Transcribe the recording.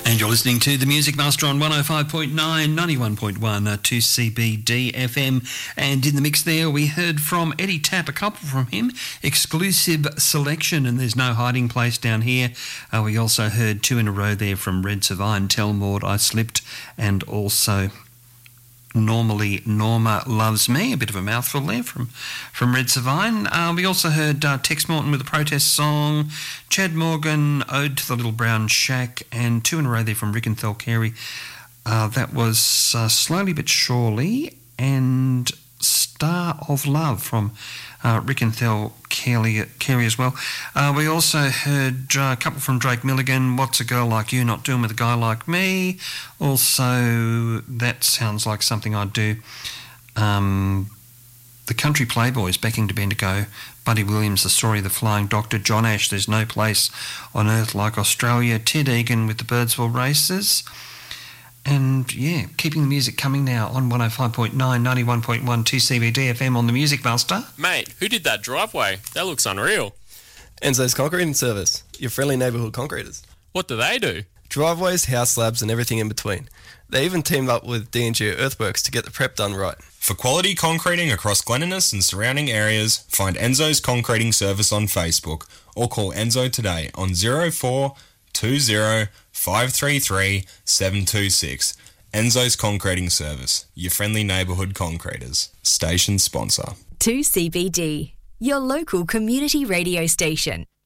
And you're listening to the Music Master on 105.9, 91.1 2CBD FM. And in the mix there, we heard from Eddie Tapp, a couple from him, Exclusive Selection, and There's No Hiding Place Down Here. We also heard two in a row there from Red Savine, Tell Maud I Slipped, and also Normally Norma Loves Me, a bit of a mouthful there from Red Savine. We also heard Tex Morton with a protest song, Chad Morgan, Ode to the Little Brown Shack, and two in a row there from Rick and Thel Carey. That was Slowly But Surely and Star of Love from Rick and Thel Carey as well. We also heard a couple from Drake Milligan, What's a Girl Like You Not Doing With a Guy Like Me. Also, That Sounds Like Something I'd Do. The Country Playboys, Backing to Bendigo, Buddy Williams, The Story of the Flying Doctor, John Ash, There's No Place on Earth Like Australia, Ted Egan with the Birdsville Races. And yeah, keeping the music coming now on 105.9, 91.1 2CBD FM on the Music Master. Mate, who did that driveway? That looks unreal. Enzo's Concreting Service, your friendly neighbourhood concreters. What do they do? Driveways, house slabs and everything in between. They even teamed up with D&G Earthworks to get the prep done right. For quality concreting across Glenniness and surrounding areas, find Enzo's Concreting Service on Facebook or call Enzo today on 0420 533 726. Enzo's Concreting Service, your friendly neighbourhood concreters. Station sponsor. 2CBD, your local community radio station.